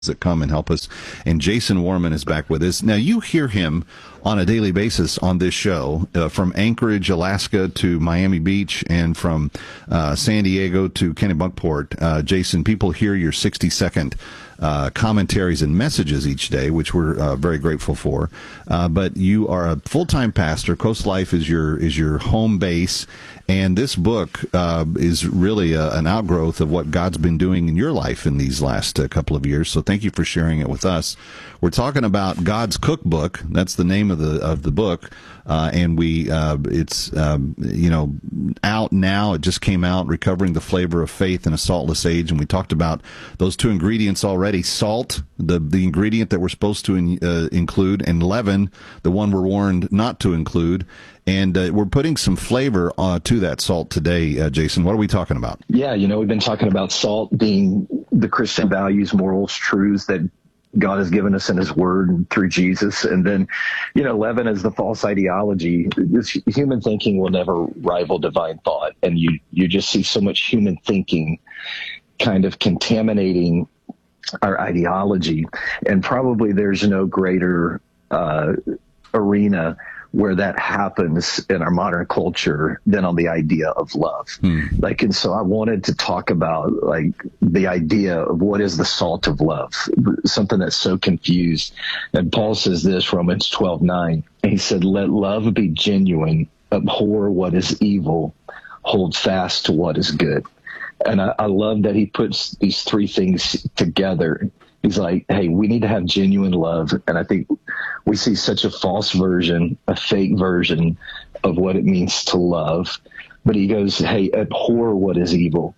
that come and help us. And Jason Warman is back with us. Now, you hear him on a daily basis on this show, from Anchorage, Alaska to Miami Beach, and from San Diego to Kennebunkport. Jason, people hear your 60-second commentaries and messages each day, which we're very grateful for. But you are a full-time pastor. Coast Life is your home base. And this book is really an outgrowth of what God's been doing in your life in these last couple of years. So thank you for sharing it with us. We're talking about God's Cookbook. That's the name of the book. And it's out now. It just came out, Recovering the Flavor of Faith in a Saltless Age. And we talked about those two ingredients already: salt, the ingredient that we're supposed to include, and leaven, the one we're warned not to include. And we're putting some flavor to that salt today, Jason. What are we talking about? Yeah, we've been talking about salt being the Christian values, morals, truths that God has given us in his word and through Jesus. And then, leaven is the false ideology. This human thinking will never rival divine thought. And you just see so much human thinking kind of contaminating our ideology. And probably there's no greater arena where that happens in our modern culture than on the idea of love. And so I wanted to talk about the idea of what is the salt of love, something that's so confused. And Paul says this, Romans 12:9, he said, "Let love be genuine, abhor what is evil, hold fast to what is good." And I love that he puts these three things together. He's like, hey, we need to have genuine love. And I think we see such a false version, a fake version of what it means to love. But he goes, hey, abhor what is evil.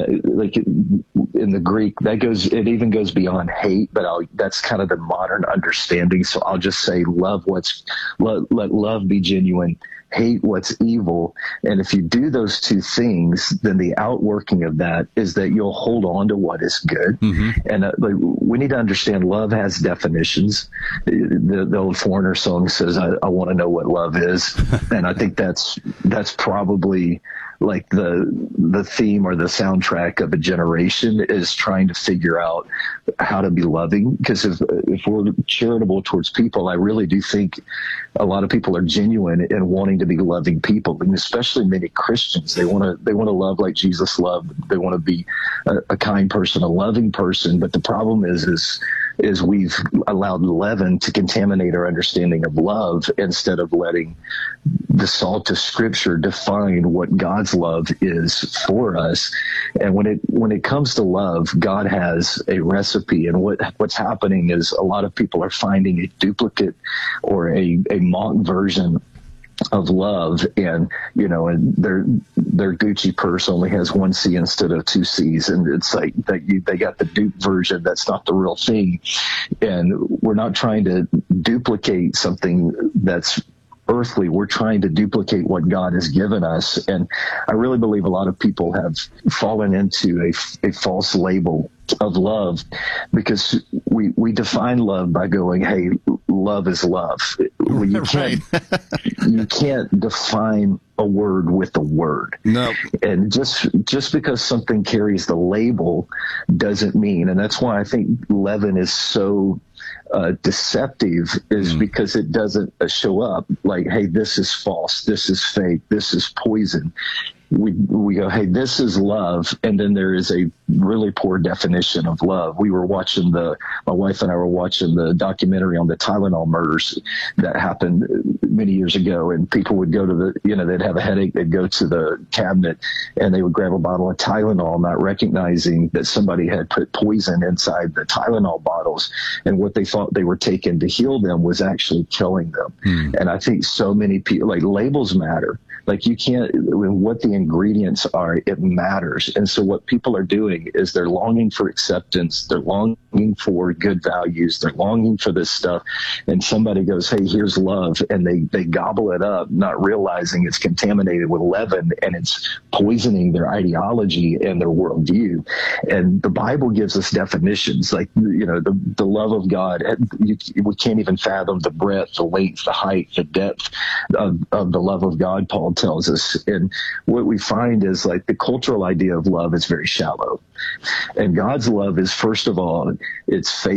In the Greek, it even goes beyond hate, but that's kind of the modern understanding. So I'll just say let love be genuine, hate what's evil. And if you do those two things, then the outworking of that is that you'll hold on to what is good. Mm-hmm. And we need to understand love has definitions. The old Foreigner song says, I want to know what love is. And I think that's probably like the theme or the soundtrack of a generation, is trying to figure out how to be loving. Because if we're charitable towards people, I really do think a lot of people are genuine in wanting to be loving people, and especially many Christians. They want to love like Jesus loved. They want to be a kind person, a loving person. But the problem is we've allowed leaven to contaminate our understanding of love, instead of letting the salt of Scripture define what God's love is for us. And when it comes to love, God has a recipe, and what's happening is a lot of people are finding a duplicate or a mock version of love, and and their Gucci purse only has one C instead of two C's, and it's like that they got the dupe version that's not the real thing. And we're not trying to duplicate something that's earthly. We're trying to duplicate what God has given us. And I really believe a lot of people have fallen into a false label of love, because we define love by going, hey, love is love. You can't define a word with a word. No. And just because something carries the label doesn't mean, and that's why I think leaven is so deceptive, is because it doesn't show up like, hey, this is false, this is fake, this is poison. We go, hey, this is love, and then there is a really poor definition of love. My wife and I were watching the documentary on the Tylenol murders that happened many years ago, and people would go to they'd have a headache, they'd go to the cabinet, and they would grab a bottle of Tylenol, not recognizing that somebody had put poison inside the Tylenol bottles, and what they thought they were taking to heal them was actually killing them. And I think so many people, labels matter. You can't, what the ingredients are, it matters. And so what people are doing is they're longing for acceptance. They're longing for good values. They're longing for this stuff. And somebody goes, hey, here's love. And they gobble it up, not realizing it's contaminated with leaven, and it's poisoning their ideology and their worldview. And the Bible gives us definitions, the love of God. We can't even fathom the breadth, the length, the height, the depth of the love of God, Paul tells us. And what we find is like the cultural idea of love is very shallow. And God's love is, first of all, it's faith.